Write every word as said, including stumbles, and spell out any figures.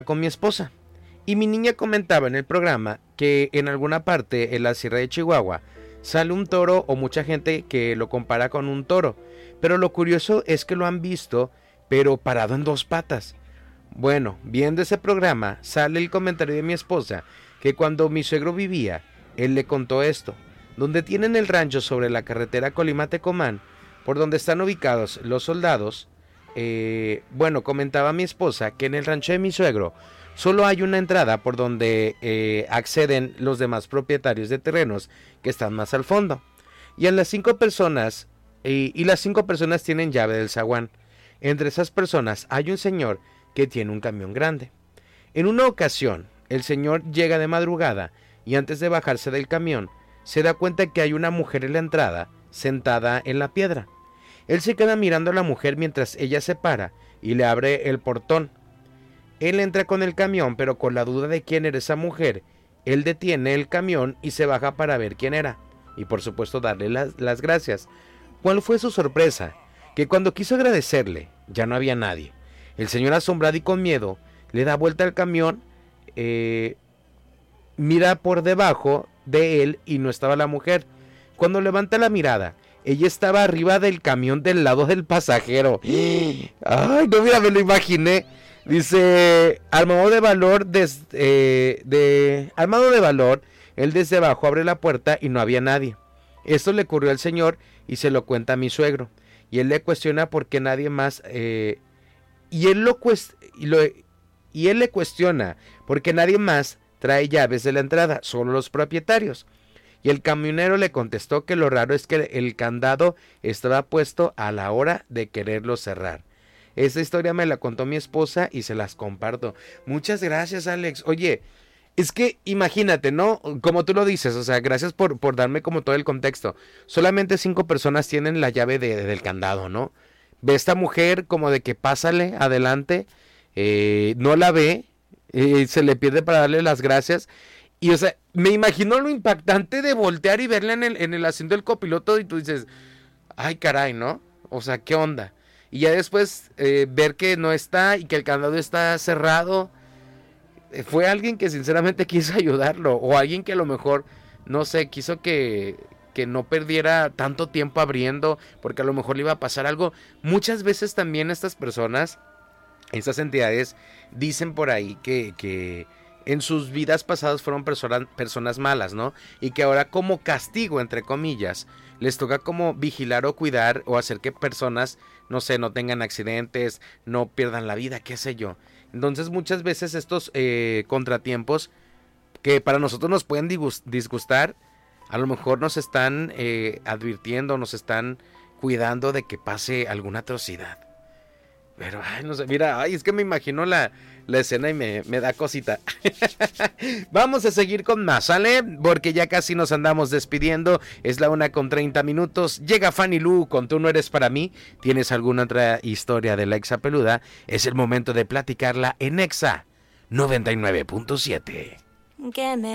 con mi esposa. Y mi niña comentaba en el programa que en alguna parte en la Sierra de Chihuahua sale un toro o mucha gente que lo compara con un toro. Pero lo curioso es que lo han visto, pero parado en dos patas. Bueno, viendo ese programa sale el comentario de mi esposa que cuando mi suegro vivía, él le contó esto. Donde tienen el rancho sobre la carretera Colima-Tecomán, por donde están ubicados los soldados, eh, bueno, comentaba mi esposa que en el rancho de mi suegro solo hay una entrada por donde eh, acceden los demás propietarios de terrenos que están más al fondo. Y en las cinco personas, y, y las cinco personas tienen llave del zaguán. Entre esas personas hay un señor que tiene un camión grande. En una ocasión, el señor llega de madrugada y antes de bajarse del camión, se da cuenta que hay una mujer en la entrada, sentada en la piedra. Él se queda mirando a la mujer mientras ella se para y le abre el portón. Él entra con el camión, pero con la duda de quién era esa mujer, él detiene el camión y se baja para ver quién era, y por supuesto darle las, las gracias. ¿Cuál fue su sorpresa? Que cuando quiso agradecerle, ya no había nadie. El señor, asombrado y con miedo, le da vuelta al camión, eh, mira por debajo de él y no estaba la mujer. Cuando levanta la mirada, ella estaba arriba del camión del lado del pasajero. Ay, no, mira, me lo imaginé. Dice, armado de valor, des, eh, de, armado de valor, él desde abajo abre la puerta y no había nadie. Esto le ocurrió al señor y se lo cuenta a mi suegro. Y él le cuestiona por qué nadie más, eh, y, él lo cuest, y, lo, y él le cuestiona por qué nadie más trae llaves de la entrada, solo los propietarios. Y el camionero le contestó que lo raro es que el candado estaba puesto a la hora de quererlo cerrar. Esta historia me la contó mi esposa y se las comparto. Muchas gracias, Alex. Oye, es que imagínate, ¿no? Como tú lo dices, o sea, gracias por, por darme como todo el contexto. Solamente cinco personas tienen la llave de, del candado, ¿no? Ve esta mujer como de que pásale adelante, eh, no la ve, eh, se le pierde para darle las gracias. Y o sea, me imagino lo impactante de voltear y verla en el, en el asiento del copiloto y tú dices, ay caray, ¿no? O sea, ¿qué onda? Y ya después eh, ver que no está y que el candado está cerrado. Eh, fue alguien que sinceramente quiso ayudarlo. O alguien que a lo mejor, no sé, quiso que, que no perdiera tanto tiempo abriendo. Porque a lo mejor le iba a pasar algo. Muchas veces también estas personas, estas entidades, dicen por ahí que... que en sus vidas pasadas fueron personas, personas malas, ¿no? Y que ahora como castigo, entre comillas, les toca como vigilar o cuidar o hacer que personas, no sé, no tengan accidentes, no pierdan la vida, qué sé yo. Entonces muchas veces estos eh, contratiempos que para nosotros nos pueden disgustar, a lo mejor nos están eh, advirtiendo, nos están cuidando de que pase alguna atrocidad. Pero, ay, no sé, mira, ay, es que me imagino la, la escena y me, me da cosita. Vamos a seguir con más, ¿sale? Porque ya casi nos andamos despidiendo. Es la una con treinta minutos. Llega Fanny Lu con Tú no eres para mí. ¿Tienes alguna otra historia de la Exa Peluda? Es el momento de platicarla en Exa noventa y nueve punto siete.